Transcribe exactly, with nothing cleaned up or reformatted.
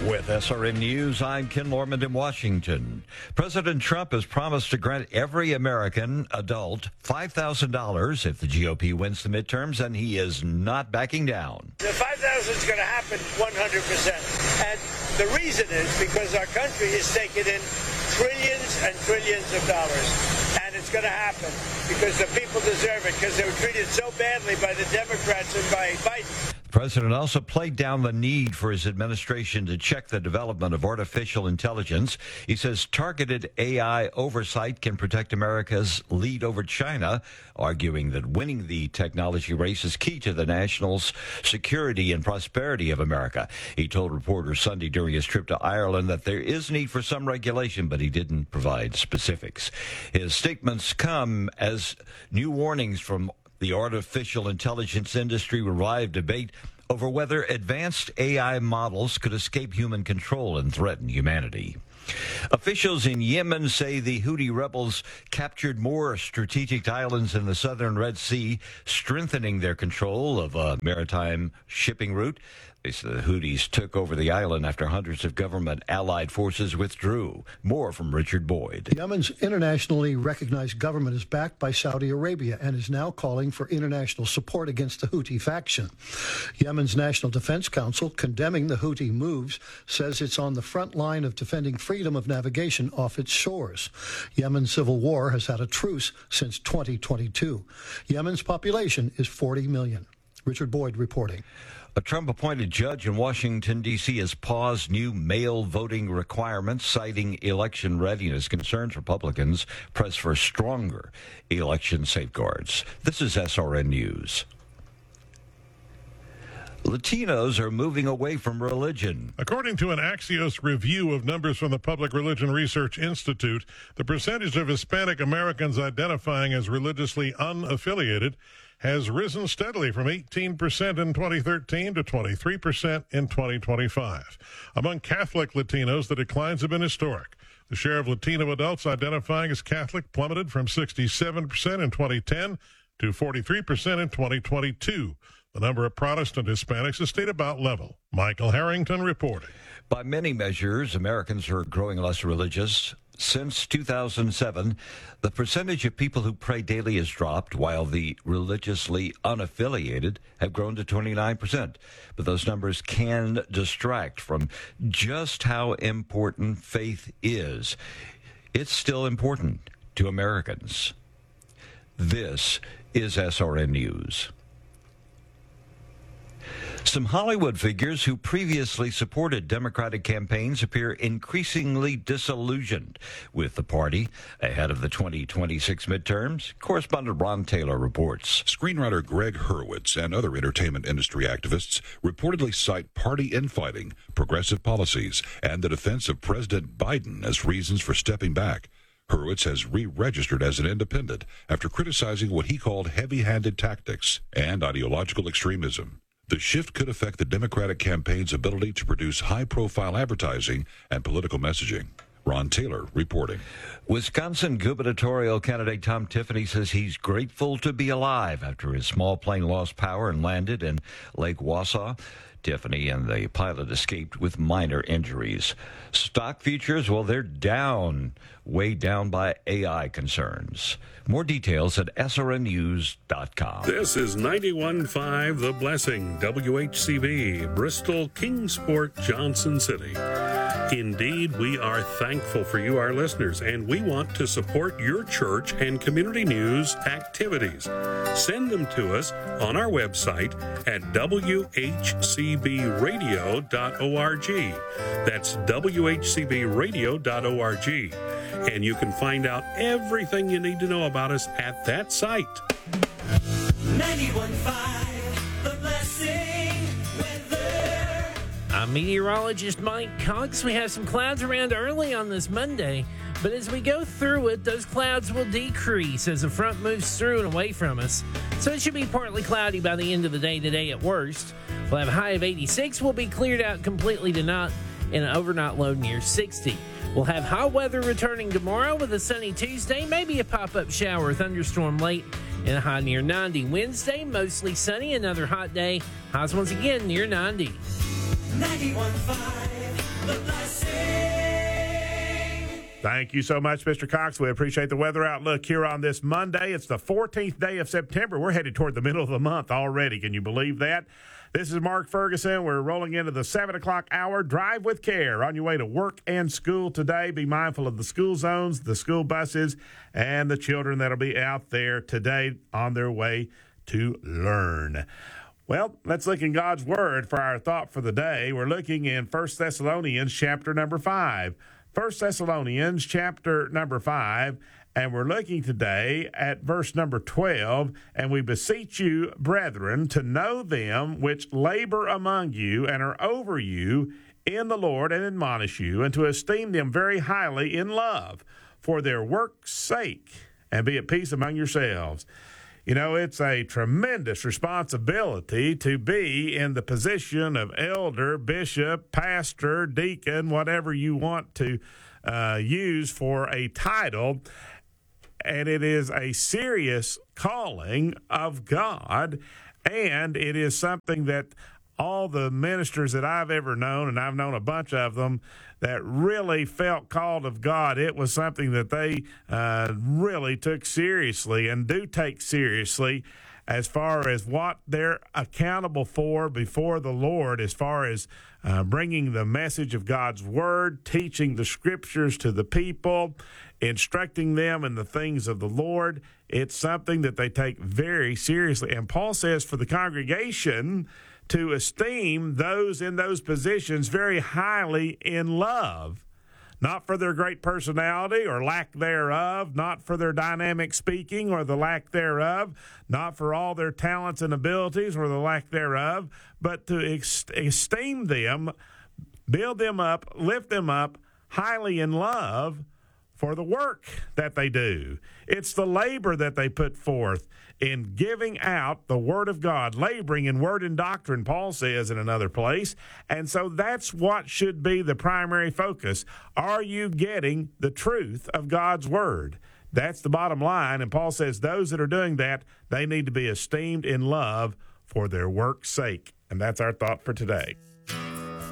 With S R N News, I'm Ken Lorman in Washington. President Trump has promised to grant every American adult five thousand dollars if the G O P wins the midterms, and he is not backing down. The five thousand dollars is going to happen one hundred percent. And the reason is because our country is taking in trillions and trillions of dollars. And it's going to happen because the people deserve it, because they were treated so badly by the Democrats and by Biden. The president also played down the need for his administration to check the development of artificial intelligence. He says targeted A I oversight can protect America's lead over China, arguing that winning the technology race is key to the national security and prosperity of America. He told reporters Sunday during his trip to Ireland that there is need for some regulation, but he didn't provide specifics. His statements come as new warnings from the artificial intelligence industry revive debate over whether advanced A I models could escape human control and threaten humanity. Officials in Yemen say the Houthi rebels captured more strategic islands in the southern Red Sea, strengthening their control of a maritime shipping route. They say the Houthis took over the island after hundreds of government-allied forces withdrew. More from Richard Boyd. Yemen's internationally recognized government is backed by Saudi Arabia and is now calling for international support against the Houthi faction. Yemen's National Defense Council, condemning the Houthi moves, says it's on the front line of defending freedom of navigation off its shores. Yemen's civil war has had a truce since twenty twenty-two. Yemen's population is forty million. Richard Boyd reporting. A Trump-appointed judge in Washington, D C has paused new mail voting requirements, citing election readiness concerns. Republicans press for stronger election safeguards. This is S R N News. Latinos are moving away from religion. According to an Axios review of numbers from the Public Religion Research Institute, the percentage of Hispanic Americans identifying as religiously unaffiliated has risen steadily from eighteen percent in twenty thirteen to twenty-three percent in twenty twenty-five. Among Catholic Latinos, the declines have been historic. The share of Latino adults identifying as Catholic plummeted from sixty-seven percent in twenty ten to forty-three percent in twenty twenty-two. The number of Protestant Hispanics has stayed about level. Michael Harrington reporting. By many measures, Americans are growing less religious. Since two thousand seven, the percentage of people who pray daily has dropped, while the religiously unaffiliated have grown to twenty-nine percent. But those numbers can distract from just how important faith is. It's still important to Americans. This is S R N News. Some Hollywood figures who previously supported Democratic campaigns appear increasingly disillusioned with the party ahead of the twenty twenty-six midterms. Correspondent Ron Taylor reports. Screenwriter Greg Hurwitz and other entertainment industry activists reportedly cite party infighting, progressive policies, and the defense of President Biden as reasons for stepping back. Hurwitz has re-registered as an independent after criticizing what he called heavy-handed tactics and ideological extremism. The shift could affect the Democratic campaign's ability to produce high-profile advertising and political messaging. Ron Taylor reporting. Wisconsin gubernatorial candidate Tom Tiffany says he's grateful to be alive after his small plane lost power and landed in Lake Wausau. Tiffany and the pilot escaped with minor injuries. Stock futures, well, they're down, way down by A I concerns. More details at S R N news dot com. This is ninety-one point five The Blessing, W H C V, Bristol, Kingsport, Johnson City. Indeed, we are thankful for you, our listeners, and we want to support your church and community news activities. Send them to us on our website at w h c b radio dot org. That's w h c b radio dot org. And you can find out everything you need to know about us at that site. ninety-one point five The Blessing weather. I'm meteorologist Mike Cox. We have some clouds around early on this Monday, but as we go through it, those clouds will decrease as the front moves through and away from us. So it should be partly cloudy by the end of the day today at worst. We'll have a high of eighty-six. We'll be cleared out completely tonight and an overnight low near sixty. We'll have hot weather returning tomorrow with a sunny Tuesday, maybe a pop-up shower or thunderstorm late, and a high near ninety. Wednesday, mostly sunny, another hot day. Highs once again near ninety. ninety-one point five the blessing. Thank you so much, Mister Cox. We appreciate the weather outlook here on this Monday. It's the fourteenth day of September. We're headed toward the middle of the month already. Can you believe that? This is Mark Ferguson. We're rolling into the seven o'clock hour. Drive with care on your way to work and school today. Be mindful of the school zones, the school buses, and the children that'll be out there today on their way to learn. Well, let's look in God's Word for our thought for the day. We're looking in First Thessalonians chapter number five. First Thessalonians chapter number five. And we're looking today at verse number twelve, and we beseech you, brethren, to know them which labor among you and are over you in the Lord and admonish you, and to esteem them very highly in love for their work's sake, and be at peace among yourselves. You know, it's a tremendous responsibility to be in the position of elder, bishop, pastor, deacon, whatever you want to uh, use for a title. And it is a serious calling of God, and it is something that all the ministers that I've ever known, and I've known a bunch of them, that really felt called of God, it was something that they uh, really took seriously and do take seriously as far as what they're accountable for before the Lord, as far as uh, bringing the message of God's Word, teaching the Scriptures to the people, instructing them in the things of the Lord. It's something that they take very seriously. And Paul says for the congregation to esteem those in those positions very highly in love, not for their great personality or lack thereof, not for their dynamic speaking or the lack thereof, not for all their talents and abilities or the lack thereof, but to ex- esteem them, build them up, lift them up highly in love for the work that they do. It's the labor that they put forth in giving out the Word of God, laboring in word and doctrine, Paul says in another place. And so that's what should be the primary focus. Are you getting the truth of God's Word? That's the bottom line. And Paul says those that are doing that, they need to be esteemed in love for their work's sake. And that's our thought for today.